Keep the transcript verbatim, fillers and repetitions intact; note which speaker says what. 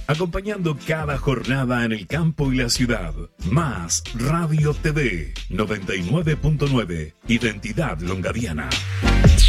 Speaker 1: acompañando cada jornada en el campo y la ciudad. Más Radio T V noventa y nueve punto nueve, Identidad Longadiana.